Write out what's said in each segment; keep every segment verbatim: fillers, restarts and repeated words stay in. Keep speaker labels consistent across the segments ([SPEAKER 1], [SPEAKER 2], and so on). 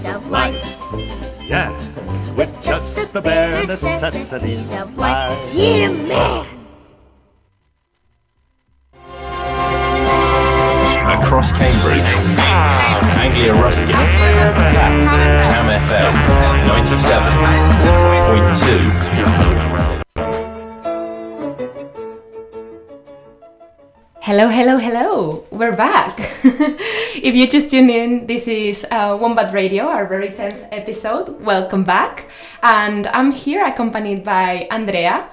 [SPEAKER 1] of life.
[SPEAKER 2] Yeah, with just the bare necessities of life.
[SPEAKER 1] Yeah, man!
[SPEAKER 3] Across Cambridge, Anglia Ruskin, Cam F M, ninety-seven point two.
[SPEAKER 4] Hello, hello, hello! We're back! If you just tuned in, this is uh, Wombat Radio, our very tenth episode. Welcome back! And I'm here accompanied by Andrea.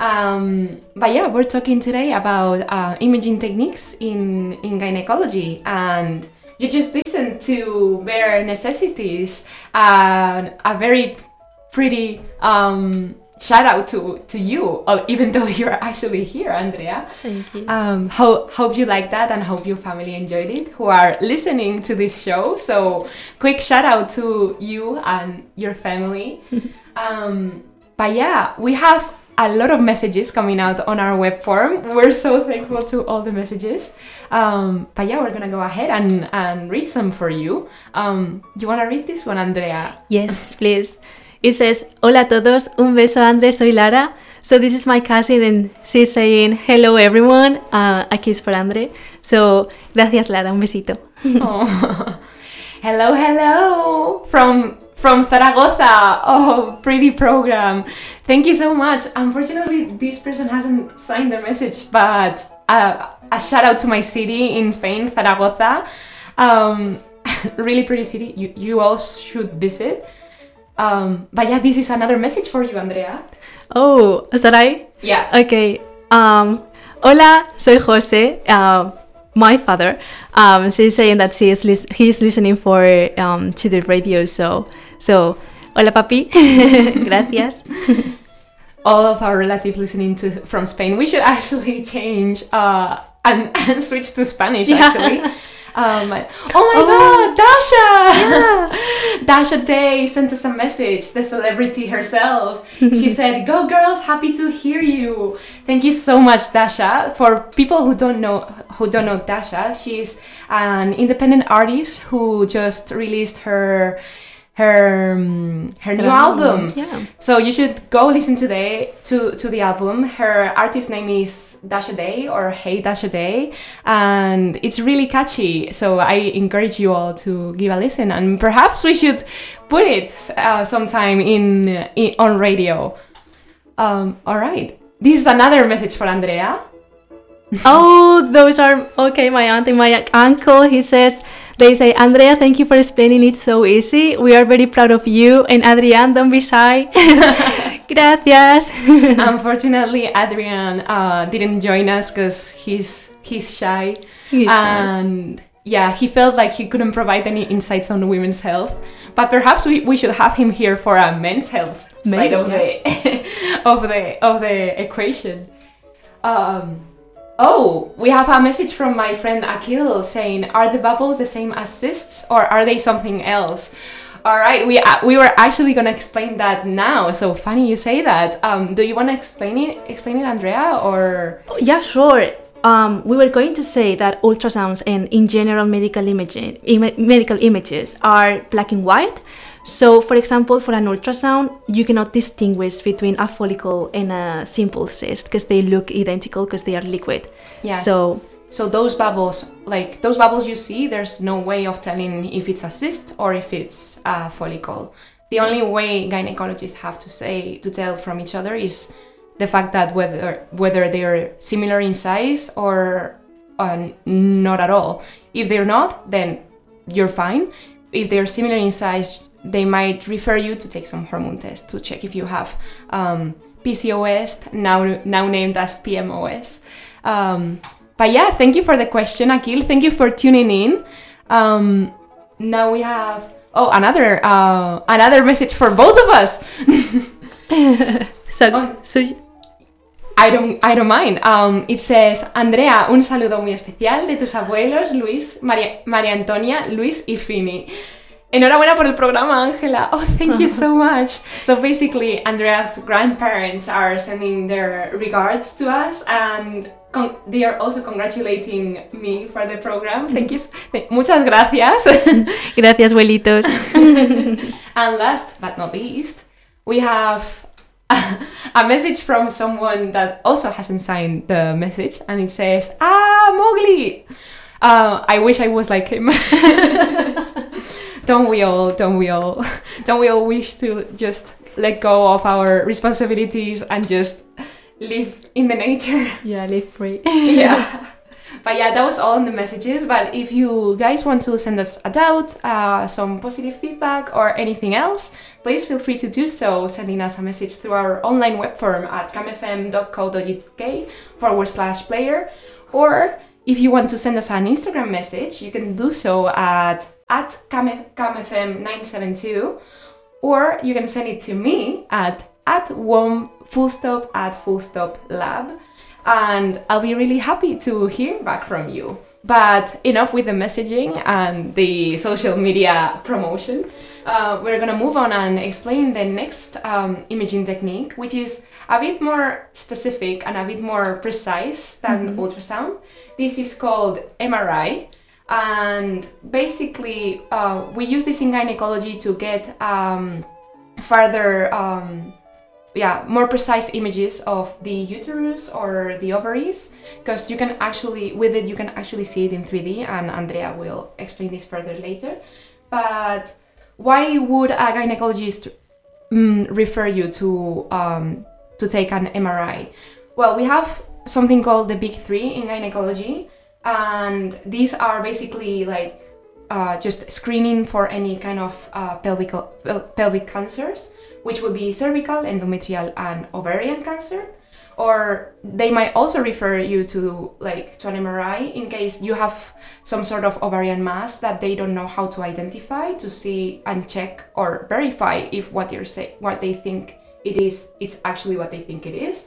[SPEAKER 4] Um, but yeah, we're talking today about uh, imaging techniques in, in gynecology. And you just listened to Bare Necessities, uh, a very pretty um, shout out to, to you, uh, even though you're actually here, Andrea.
[SPEAKER 5] Thank you.
[SPEAKER 4] Um, ho- hope you like that and hope your family enjoyed it who are listening to this show. So quick shout out to you and your family. um, but yeah, we have a lot of messages coming out on our web form. We're so thankful to all the messages. Um, but yeah, we're gonna go ahead and, and read some for you. Um, you wanna read this one, Andrea?
[SPEAKER 5] Yes, please. It says, Hola a todos, un beso Andrés, soy Lara. So this is my cousin and she's saying, hello everyone, uh, a kiss for André. So, gracias Lara, un besito.
[SPEAKER 4] Oh. Hello, hello, from from Zaragoza. Oh, pretty program. Thank you so much. Unfortunately, this person hasn't signed the message, but uh, a shout out to my city in Spain, Zaragoza. Um, really pretty city. You, you all should visit. Um, but yeah, this is another message for you, Andrea.
[SPEAKER 5] Oh, is that I?
[SPEAKER 4] Yeah.
[SPEAKER 5] Okay. Um, hola, soy Jose, uh, my father. Um, she's saying that she is lis- he's listening for um, to the radio. So, so, hola papi. Gracias.
[SPEAKER 4] All of our relatives listening to from Spain. We should actually change uh, and, and switch to Spanish, actually.
[SPEAKER 5] Yeah.
[SPEAKER 4] Um, oh my
[SPEAKER 5] Oh.
[SPEAKER 4] God, Dasha! Yeah. Dasha Day sent us a message, the celebrity herself. She said, go girls, happy to hear you. Thank you so much, Dasha. For people who don't know who don't know Dasha, she's an independent artist who just released her her um, her new album.
[SPEAKER 5] Yeah.
[SPEAKER 4] So you should go listen today to, to the album. Her artist name is Dasha Day or Hey Dasha Day, and it's really catchy. So I encourage you all to give a listen, and perhaps we should put it uh, sometime in, in on radio. Um, all right, this is another message for Andrea.
[SPEAKER 5] Oh, those are okay. My aunt and my uncle. He says. They say, Andrea, thank you for explaining it so easy. We are very proud of you. And Adrian, don't be shy. Gracias.
[SPEAKER 4] Unfortunately, Adrian uh, didn't join us because he's he's shy.
[SPEAKER 5] He's
[SPEAKER 4] and yeah, he felt like he couldn't provide any insights on women's health. But perhaps we, we should have him here for a men's health
[SPEAKER 5] Maybe,
[SPEAKER 4] side of
[SPEAKER 5] yeah.
[SPEAKER 4] the of the of the equation. Um, Oh, we have a message from my friend Akil saying, are the bubbles the same as cysts or are they something else? All right, we uh, we were actually going to explain that now. So funny you say that. Um, do you want to explain it, explain it, Andrea, or?
[SPEAKER 5] Yeah, sure. Um, we were going to say that ultrasounds and in general medical imaging, Im- medical images are black and white. So, for example, for an ultrasound, you cannot distinguish between a follicle and a simple cyst because they look identical because they are liquid.
[SPEAKER 4] Yes.
[SPEAKER 5] So,
[SPEAKER 4] so those bubbles, like those bubbles you see, there's no way of telling if it's a cyst or if it's a follicle. The only way gynecologists have to say to tell from each other is the fact that whether whether they're similar in size or uh, not at all. If they're not, then you're fine. If they're similar in size, they might refer you to take some hormone tests to check if you have um, P C O S, now now named as P M O S. Um, but yeah, thank you for the question, Akil. Thank you for tuning in. Um, now we have oh another uh, another message for both of us.
[SPEAKER 5] so,
[SPEAKER 4] Oh.
[SPEAKER 5] so
[SPEAKER 4] I don't, I don't mind. Um, it says, Andrea, un saludo muy especial de tus abuelos, Luis, María, María Antonia, Luis y Fini. Enhorabuena por el programa, Ángela. Oh, thank you so much. So basically, Andrea's grandparents are sending their regards to us, and con- they are also congratulating me for the program. Thank you. s- th- Muchas gracias.
[SPEAKER 5] Gracias, abuelitos.
[SPEAKER 4] And last but not least, we have a message from someone that also hasn't signed the message, and it says, "Ah, Mowgli! Uh, I wish I was like him." Don't we all? Don't we all? Don't we all wish to just let go of our responsibilities and just live in the nature?
[SPEAKER 5] Yeah, live free.
[SPEAKER 4] Yeah. But yeah, that was all in the messages. But if you guys want to send us a doubt, uh, some positive feedback, or anything else, please feel free to do so, sending us a message through our online web form at camfm.co.uk forward slash player. Or if you want to send us an Instagram message, you can do so at at camfm nine seven two, or you can send it to me at at one full stop at full stop lab. And I'll be really happy to hear back from you. But enough with the messaging and the social media promotion. Uh, we're gonna move on and explain the next um, imaging technique, which is a bit more specific and a bit more precise than mm-hmm. ultrasound. This is called M R I. And basically, uh, we use this in gynecology to get um, further um, yeah, more precise images of the uterus or the ovaries, because you can actually, with it, you can actually see it in three D, and Andrea will explain this further later. But why would a gynecologist mm, refer you to um, to take an M R I? Well, we have something called the big three in gynecology, and these are basically like uh, just screening for any kind of uh, pelvic, uh, pelvic cancers, which would be cervical, endometrial, and ovarian cancer. Or they might also refer you to like to an M R I in case you have some sort of ovarian mass that they don't know how to identify, to see and check or verify if what you're say what they think it is, it's actually what they think it is.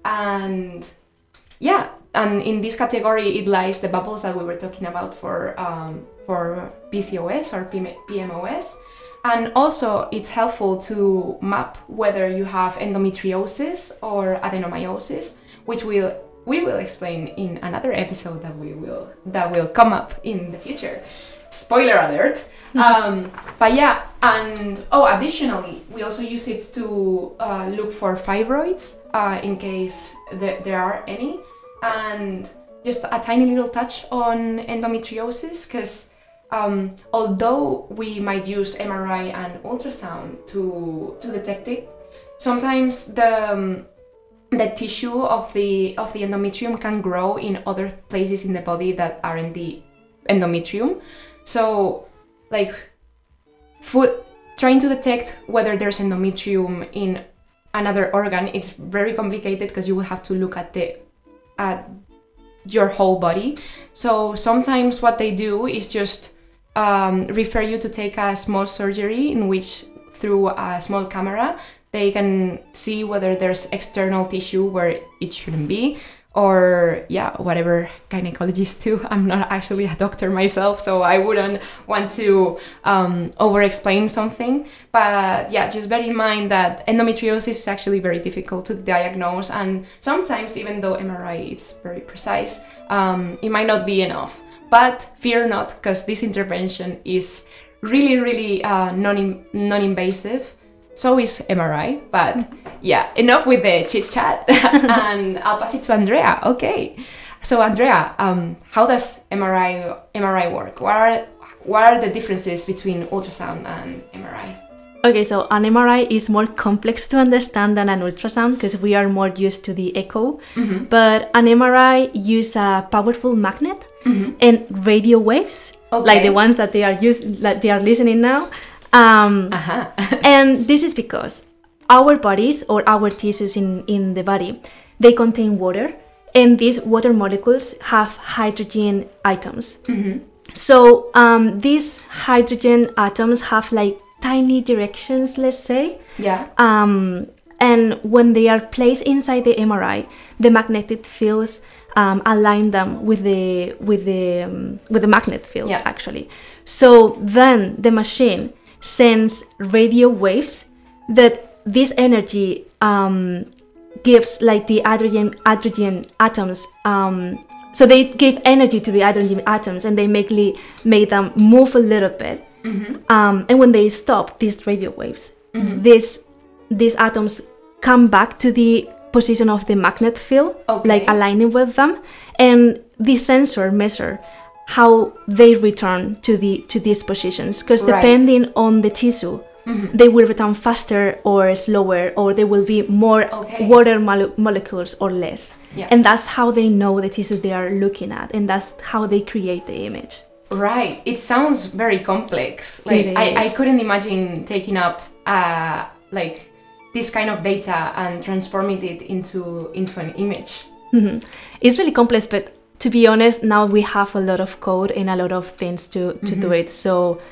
[SPEAKER 4] And yeah, and in this category it lies the bubbles that we were talking about for um, for P C O S or P M O S. And also, it's helpful to map whether you have endometriosis or adenomyosis, which we'll, we will explain in another episode that we will that will come up in the future. Spoiler alert! um, but yeah, and oh, additionally, we also use it to uh, look for fibroids uh, in case th- there are any, and just a tiny little touch on endometriosis, because Um, although we might use M R I and ultrasound to to detect it, sometimes the um, the tissue of the of the endometrium can grow in other places in the body that aren't the endometrium. So, like, food, trying to detect whether there's endometrium in another organ, it's very complicated because you will have to look at the at your whole body. So sometimes what they do is just Um, refer you to take a small surgery in which, through a small camera, they can see whether there's external tissue where it shouldn't be, or yeah, whatever gynecologists do. I'm not actually a doctor myself, so I wouldn't want to um, over-explain something. But yeah, just bear in mind that endometriosis is actually very difficult to diagnose, and sometimes, even though M R I is very precise, um, it might not be enough. But fear not, because this intervention is really, really uh, non non-invasive. So is M R I. But yeah, enough with the chit chat, and I'll pass it to Andrea. Okay. So Andrea, um, how does M R I M R I work? What are what are the differences between ultrasound and M R I?
[SPEAKER 5] Okay, so an M R I is more complex to understand than an ultrasound because we are more used to the echo. Mm-hmm. But an M R I uses a powerful magnet mm-hmm. and radio waves, okay. like the ones that they are using, like they are listening now. Um, uh-huh. And this is because our bodies or our tissues in, in the body, they contain water, and these water molecules have hydrogen atoms. Mm-hmm. So um, these hydrogen atoms have like tiny directions, let's say. Yeah. Um, and when they are placed inside the M R I, the magnetic fields um, align them with the with the um, with the magnet field, yeah. actually. So then the machine sends radio waves that this energy um, gives like the hydrogen hydrogen atoms. Um, so they give energy to the hydrogen atoms, and they make li- make them move a little bit.
[SPEAKER 4] Mm-hmm.
[SPEAKER 5] Um, and when they stop these radio waves,
[SPEAKER 4] Mm-hmm.
[SPEAKER 5] these these atoms come back to the position of the magnet field,
[SPEAKER 4] Okay.
[SPEAKER 5] like aligning with them, and the sensor measure how they return to the to these positions, because
[SPEAKER 4] Right.
[SPEAKER 5] depending on the tissue,
[SPEAKER 4] Mm-hmm.
[SPEAKER 5] they will return faster or slower, or there will be more
[SPEAKER 4] Okay.
[SPEAKER 5] water mole- molecules or less.
[SPEAKER 4] Yeah.
[SPEAKER 5] And that's how they know the tissue they are looking at, and that's how they create the image.
[SPEAKER 4] Right. It sounds very complex. Like
[SPEAKER 5] It
[SPEAKER 4] I, I
[SPEAKER 5] is.
[SPEAKER 4] couldn't imagine taking up uh like this kind of data and transforming it into into an image.
[SPEAKER 5] hmm It's really complex, but to be honest, now we have a lot of code and a lot of things to, to do it. So